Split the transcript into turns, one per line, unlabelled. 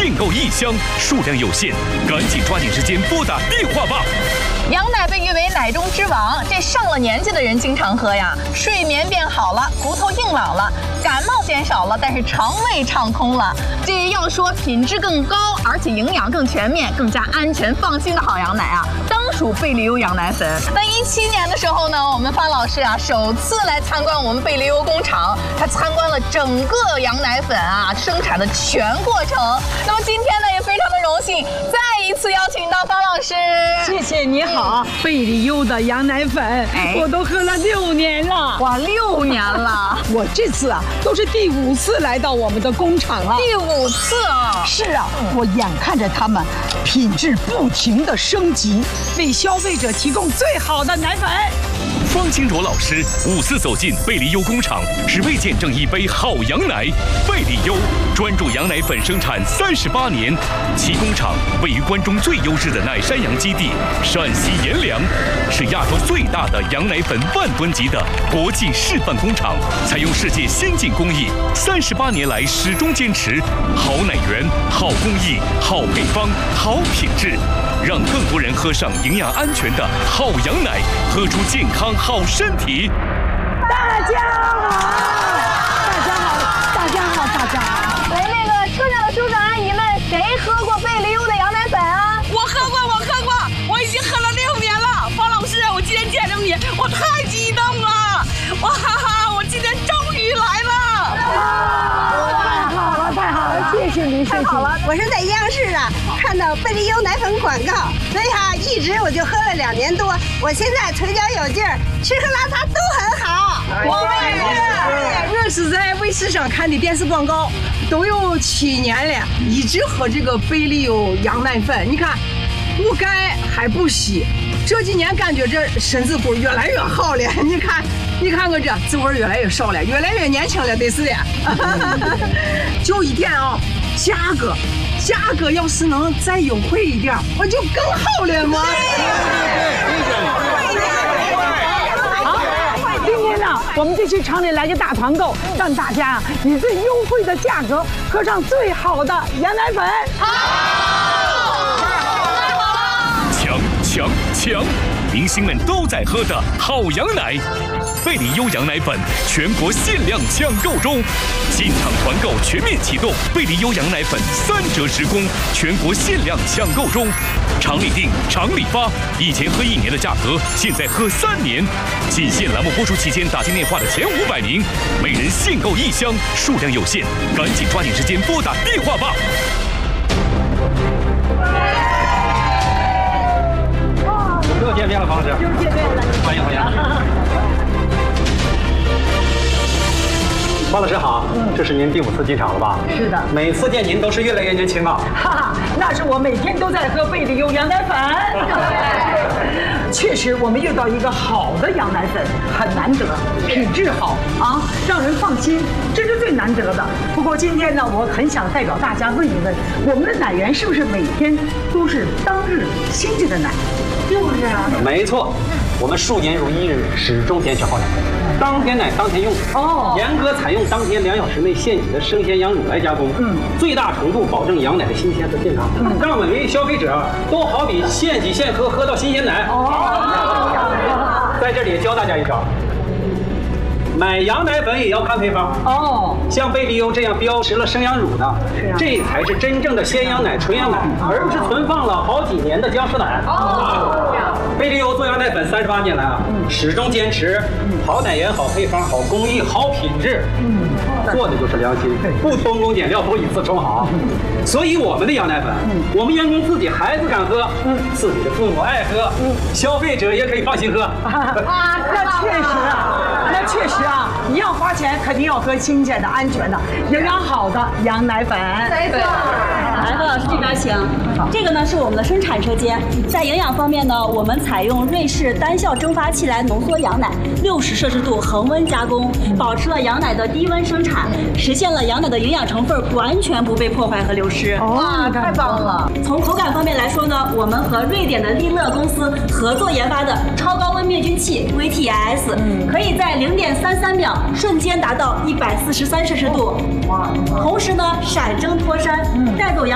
限购1箱，数量有限，赶紧抓紧时间拨打电话吧。
羊奶被誉为奶中之王，这上了年纪的人经常喝呀，睡眠变好了，骨头硬朗了，感冒减少了，但是肠胃畅通了。这要说品质更高，而且营养更全面、更加安全放心的好羊奶啊，当属贝利优羊奶粉。那17年的时候呢，我们方老师啊首次来参观我们贝利优工厂，他参观了整个羊奶粉啊生产的全过程。那么今天呢，也非常的荣幸，再一次邀请到方老师。
谢谢你好，贝利优的羊奶粉，我都喝了6年了。
哇，6年了！
我这次啊都是第5次来到我们的工厂了。
第5次啊！
是啊，我眼看着他们品质不停的升级，为消费者提供最好的奶粉。
方清卓老师5次走进贝利优工厂，只为见证一杯好羊奶。贝利优专注羊奶粉生产38年，其工厂位于关中最优质的奶山羊基地陕西阎良，是亚洲最大的羊奶粉万吨级的国际示范工厂，采用世界先进工艺，38年来始终坚持好奶源、好工艺、好配方、好品质，让更多人喝上营养安全的好羊奶，喝出健康好身体。
大家好，大家好，大家好。
来，那个车上的叔叔阿姨们，谁喝过贝利优的羊奶粉啊？
我喝过，我已经喝了6年了。方老师，我今天见着你，我太激动了！哇哈哈，我今天终于来了！
太好了，谢谢您，谢谢。
好了，我是在央视啊看到贝利优奶粉广告，所以哈一直我就喝了2年多，我现在腿脚有劲儿，吃喝拉撒都很好。
我也是在卫视上看的电视广告，都有7年了，一直喝这个贝利优羊奶粉。你看，不改还不稀，这几年感觉这身子骨越来越好了。你看我这滋味越来越少了，越来越年轻了，得是的。就一点啊，价格要是能再优惠一点，我就更好了嘛。今天呢，我们就去厂里来个大团购，让大家以最优惠的价格喝上最好的羊奶粉。
抢！明星们都在喝的好羊奶，贝利优羊奶粉全国限量抢购中，进场团购全面启动，贝利优羊奶粉3折10供，全国限量抢购中，厂里订，厂里发，以前喝1年的价格，现在喝3年。仅限栏目播出期间打进电话的前500名，每人限购1箱，数量有限，赶紧抓紧时间拨打电话吧。
又见面了，方老师。又见面了，欢迎。方老师好，这是您第5次进厂了吧？
是的，
每次见您都是越来越年轻啊。
哈哈，那是我每天都在喝贝利优羊奶粉。确实，我们遇到一个好的羊奶粉很难得，品质好啊，让人放心，这是最难得的。不过今天呢，我很想代表大家问一问，我们的奶源是不是每天都是当日新鲜的奶？就是啊，
没错，我们数年如一日，始终坚持好奶，当天奶当天用。严格采用当天2小时内现挤的生鲜羊乳来加工，最大程度保证羊奶的新鲜和健康，让每位消费者都好比现挤现喝，喝到新鲜奶。在这里教大家一招。买羊奶粉也要看配方像贝利优这样标识了生羊乳的，这才是真正的鲜羊奶、纯羊奶，而不是存放了好几年的僵尸奶。贝利优做羊奶粉38年来啊，始终坚持好奶源、好配方、好工艺、好品质，做的就是良心，不偷工减料，不以次充好。所以我们的羊奶粉，我们员工自己孩子敢喝，自己的父母爱喝，消费者也可以放心喝。
那确实啊，你要花钱，肯定要喝新鲜的、安全的、营养好的羊奶粉。
没错。
来，何老师这边请。这个呢是我们的生产车间，在营养方面呢，我们采用瑞士单效蒸发器来浓缩羊奶，60摄氏度恒温加工，保持了羊奶的低温生产，实现了羊奶的营养成分完全不被破坏和流失。
哇，太棒了！
从口感方面来说呢，我们和瑞典的利乐公司合作研发的超高温灭菌器 VTS，可以在0.33秒瞬间达到143摄氏度，同时呢闪蒸脱膻，带走羊